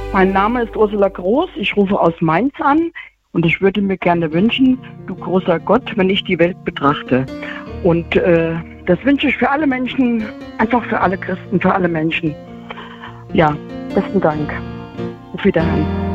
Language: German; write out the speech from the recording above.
Mein Name ist Ursula Groß, ich rufe aus Mainz an und ich würde mir gerne wünschen, du großer Gott, wenn ich die Welt betrachte. Und das wünsche ich für alle Menschen, einfach für alle Christen, für alle Menschen. Ja, besten Dank. Auf Wiederhören.